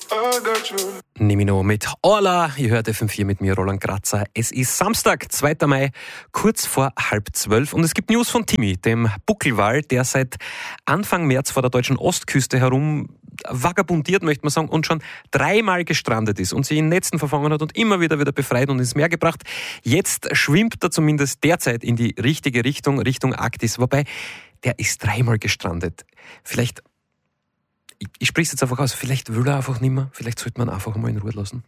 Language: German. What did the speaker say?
Nimino mit Orla. Ihr hört FM4 mit mir, Roland Grazer. Es ist Samstag, 2. Mai, kurz vor 11:30 und es gibt News von Timmy, dem Buckelwal, der seit Anfang März vor der deutschen Ostküste herum vagabundiert, möchte man sagen, und schon 3-mal gestrandet ist und sich in Netzen verfangen hat und immer wieder befreit und ins Meer gebracht. Jetzt schwimmt er zumindest derzeit in die richtige Richtung, Richtung Arktis, wobei der ist 3-mal gestrandet. Vielleicht, ich spreche es jetzt einfach aus, vielleicht will er einfach nicht mehr, vielleicht sollte man einfach mal in Ruhe lassen.